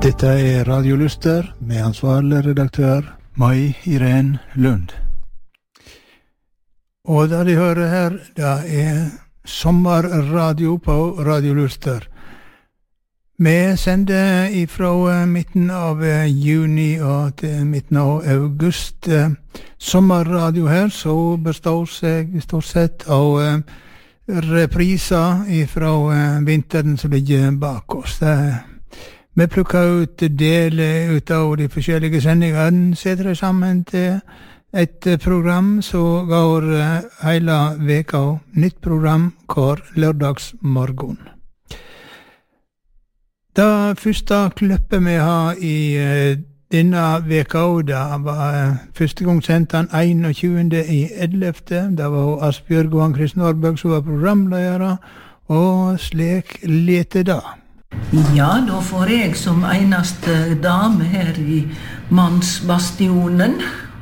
Dette Radio Luster med ansvarlig redaktør Mai Irene Lund. Og det de hører her, det sommerradio på Radio Luster. Vi sender ifra midten av juni og til midten av august. Sommerradio her så består seg stort sett av repriser ifra vinteren som ligger bak oss. Vi plukker ut deler ut av de forskjellige sendingene, setter det sammen til et program som går hele veka, nytt program hver lørdagsmorgen. Det første klippet vi har i denne veka, det var første gang sendt den 21.11. Det var Asbjørg og Ann-Kristin Aarberg som var programledere, og slik lete det. Ja, da får jeg som eneste dame her i mannsbastionen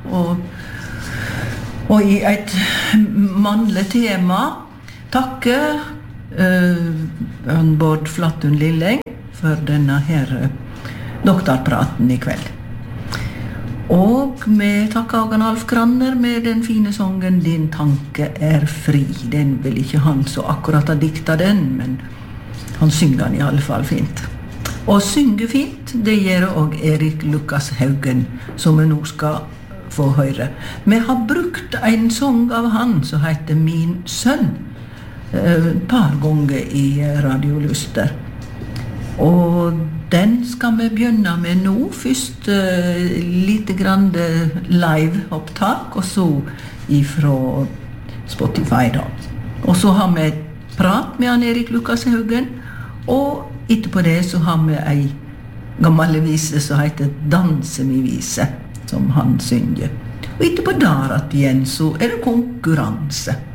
og i et mannlig tema takke Bård Flattun Lilleng for denne her doktorpraten i kveld. Og vi takker også Alf Kranner med den fine sangen «Din tanke er fri». Den vil ikke han så akkurat ha dikta den, men han synger den i alle fall fint. Og synge fint, det gjør også Erik Lukas Haugen, som vi nå skal få høre. Vi har brukt en sang av han som heter «Min sønn» et par ganger i Radio Luster. Og den skal vi begynne med nå. Først lite grann live opptak, og så ifra Spotify da. Og så har vi prat med han Erik Lukas Haugen, og etterpå det så har vi en gammel vise som heter «Danse mi vise», som han synger. Og etterpå der at igjen så er det konkurranse.